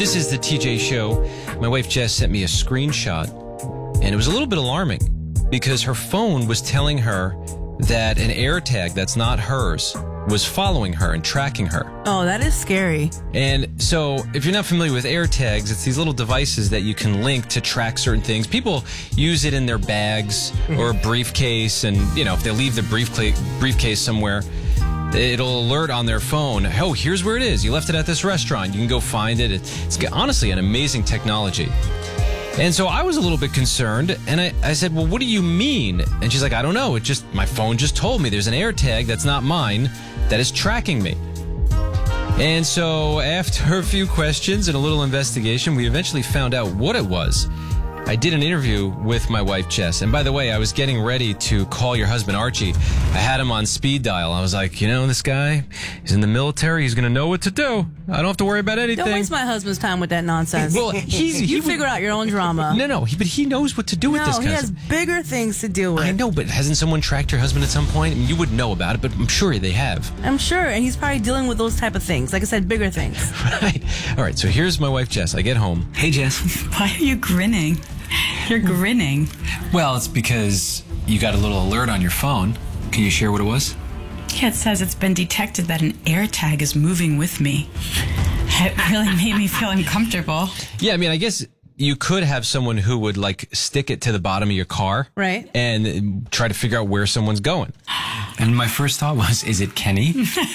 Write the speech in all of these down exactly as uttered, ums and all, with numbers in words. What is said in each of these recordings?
This is the T J Show. My wife Jess sent me a screenshot, and it was a little bit alarming because her phone was telling her that an AirTag that's not hers was following her and tracking her. Oh, that is scary. And so if you're not familiar with AirTags, it's these little devices that you can link to track certain things. People use it in their bags or a briefcase, and, you know, if they leave the briefcase briefcase somewhere, it'll alert on their phone, oh, here's where it is. You left it at this restaurant. You can go find it. It's honestly an amazing technology. And so I was a little bit concerned, and I, I said, well, what do you mean? And she's like, I don't know. It just, my phone just told me there's an AirTag that's not mine that is tracking me. And so after a few questions and a little investigation, we eventually found out what it was. I did an interview with my wife, Jess. And by the way, I was getting ready to call your husband, Archie. I had him on speed dial. I was like, you know, this guy, he's in the military. He's going to know what to do. I don't have to worry about anything. Don't waste my husband's time with that nonsense. Well, he's, he you would, figure out your own drama. No, no, he, but he knows what to do with no, this kind he of has stuff. bigger things to deal with. I know, but hasn't someone tracked your husband at some point? I mean, you would know about it, but I'm sure they have. I'm sure, and he's probably dealing with those type of things. Like I said, bigger things. Right. All right, so here's my wife, Jess. I get home. Hey, Jess. Why are you grinning? You're grinning. Well, it's because you got a little alert on your phone. Can you share what it was? Yeah, it says it's been detected that an AirTag is moving with me. It really made me feel uncomfortable. Yeah, I mean, I guess you could have someone who would, like, stick it to the bottom of your car. Right. And try to figure out where someone's going. And my first thought was, is it Kenny?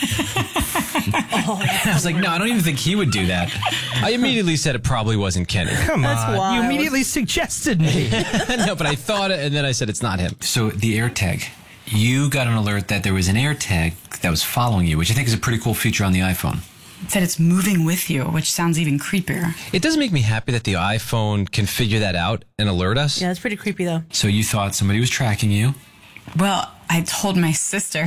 Oh, I was like, no, I don't even think he would do that. I immediately said it probably wasn't Kenny. Come That's on. wild. You immediately suggested me. No, but I thought it, and then I said it's not him. So the AirTag. You got an alert that there was an AirTag that was following you, which I think is a pretty cool feature on the iPhone. It said it's moving with you, which sounds even creepier. It does make me happy that the iPhone can figure that out and alert us. Yeah, it's pretty creepy, though. So you thought somebody was tracking you. Well, I told my sister,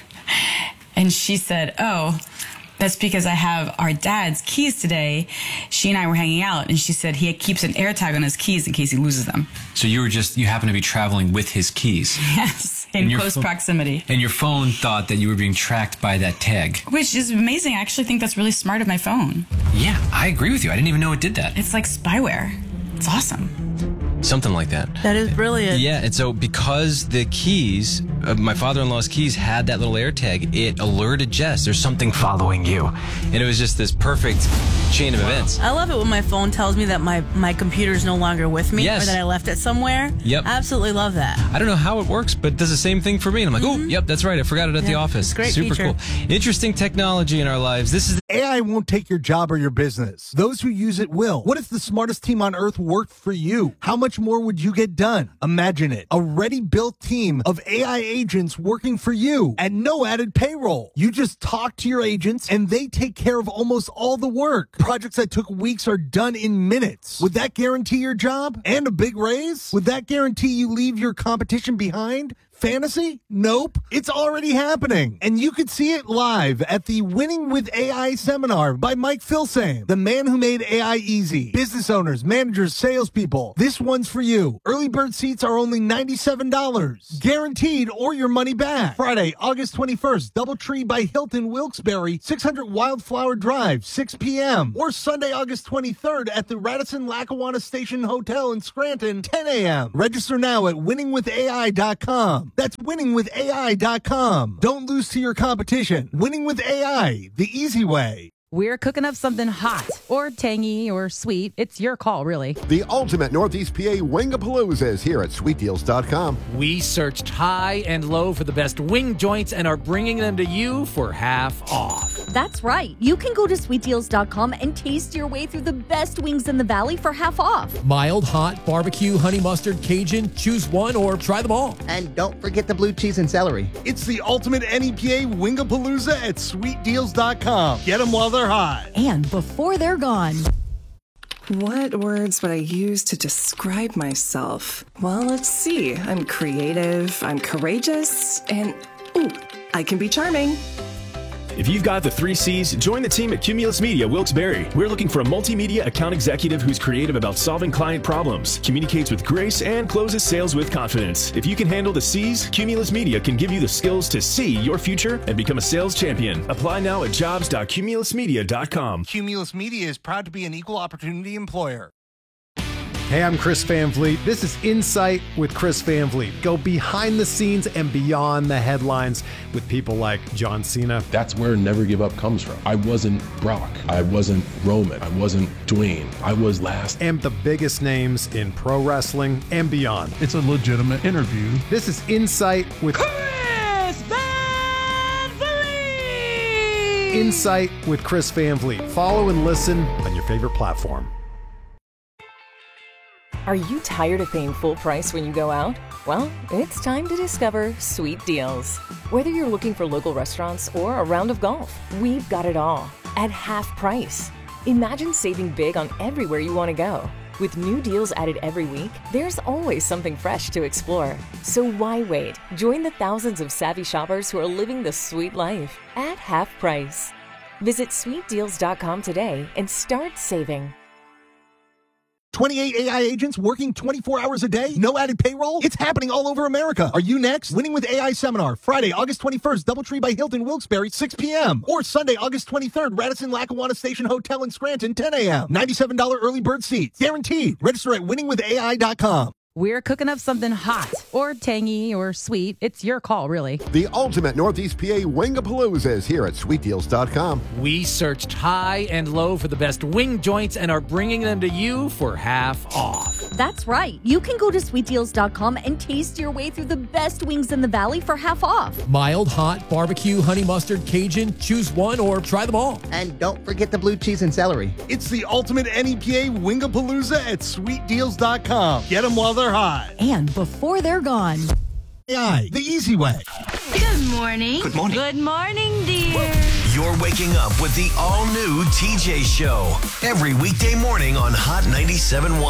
and she said, oh, that's because I have our dad's keys today. She and I were hanging out, and she said he keeps an AirTag on his keys in case he loses them. So you were just, you happened to be traveling with his keys. Yes, in And your close pho- proximity. And your phone thought that you were being tracked by that tag. Which is amazing. I actually think that's really smart of my phone. Yeah, I agree with you. I didn't even know it did that. It's like spyware. It's awesome. Something like that. That is brilliant. Yeah, and so because the keys, uh, my father-in-law's keys had that little AirTag, it alerted Jess, there's something following you. And it was just this perfect chain of events. I love it when my phone tells me that my, my computer is no longer with me Yes. or that I left it somewhere. Yep. Absolutely love that. I don't know how it works, but it does the same thing for me. And I'm like, oh, yep, that's right. I forgot it at the Yeah, office. it's a great Super feature. cool. Interesting technology in our lives. This is A I won't take your job or your business. Those who use it will. What if the smartest team on earth worked for you? How much more would you get done? Imagine it. A ready-built team of A I agents working for you at no added payroll. You just talk to your agents and they take care of almost all the work. Projects that took weeks are done in minutes. Would that guarantee your job and a big raise? Would that guarantee you leave your competition behind? Fantasy? Nope. It's already happening. And you could see it live at the Winning with A I seminar by Mike Filsaime, the man who made A I easy. Business owners, managers, salespeople. This one's for you. Early bird seats are only ninety-seven dollars. Guaranteed or your money back. Friday, August twenty-first, Doubletree by Hilton Wilkes-Barre, six hundred Wildflower Drive, six p.m. Or Sunday, August twenty-third at the Radisson Lackawanna Station Hotel in Scranton, ten a.m. Register now at winning with A I dot com. That's winning with A I dot com. Don't lose to your competition. Winning with A I, the easy way. We're cooking up something hot or tangy or sweet. It's your call, really. The ultimate Northeast P A Wingapalooza is here at sweet deals dot com. We searched high and low for the best wing joints and are bringing them to you for half off. That's right. You can go to sweet deals dot com and taste your way through the best wings in the valley for half off. Mild, hot, barbecue, honey mustard, Cajun. Choose one or try them all. And don't forget the blue cheese and celery. It's the ultimate N E P A Wingapalooza at sweet deals dot com. Get them while they're hot. And before they're gone. What words would I use to describe myself? Well, let's see. I'm creative, I'm courageous, and ooh, I can be charming. If you've got the three C's, join the team at Cumulus Media Wilkes-Barre. We're looking for a multimedia account executive who's creative about solving client problems, communicates with grace, and closes sales with confidence. If you can handle the C's, Cumulus Media can give you the skills to see your future and become a sales champion. Apply now at jobs dot cumulus media dot com. Cumulus Media is proud to be an equal opportunity employer. Hey, I'm Chris Van Vliet. This is Insight with Chris Van Vliet. Go behind the scenes and beyond the headlines with people like John Cena. That's where Never Give Up comes from. I wasn't Brock. I wasn't Roman. I wasn't Dwayne. I was last. And the biggest names in pro wrestling and beyond. It's a legitimate interview. This is Insight with Chris Van Vliet. Insight with Chris Van Vliet. Follow and listen on your favorite platform. Are you tired of paying full price when you go out? Well, it's time to discover Sweet Deals. Whether you're looking for local restaurants or a round of golf, we've got it all at half price. Imagine saving big on everywhere you want to go. With new deals added every week, there's always something fresh to explore. So why wait? Join the thousands of savvy shoppers who are living the sweet life at half price. Visit sweet deals dot com today and start saving. twenty-eight A I agents working twenty-four hours a day? No added payroll? It's happening all over America. Are you next? Winning with A I Seminar, Friday, August twenty-first, Doubletree by Hilton, Wilkes-Barre, six p.m. Or Sunday, August twenty-third, Radisson Lackawanna Station Hotel in Scranton, ten a.m. ninety-seven dollars early bird seats. Guaranteed. Register at winning with A I dot com. We're cooking up something hot or tangy or sweet. It's your call, really. The ultimate Northeast P A Wingapalooza is here at sweet deals dot com. We searched high and low for the best wing joints and are bringing them to you for half off. That's right. You can go to sweet deals dot com and taste your way through the best wings in the valley for half off. Mild, hot, barbecue, honey mustard, Cajun. Choose one or try them all. And don't forget the blue cheese and celery. It's the ultimate N E P A Wingapalooza at sweet deals dot com. Get them while they're hot. And before they're gone. A I, the easy way. Good morning. Good morning. Good morning, dear. You're waking up with the all-new T J Show every weekday morning on Hot ninety-seven point one.